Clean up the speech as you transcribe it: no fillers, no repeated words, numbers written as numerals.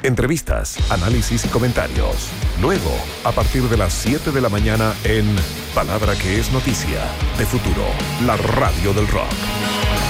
Entrevistas, análisis y comentarios. Luego, a partir de las 7 de la mañana en Palabra que es Noticia, de Futuro, la radio del rock.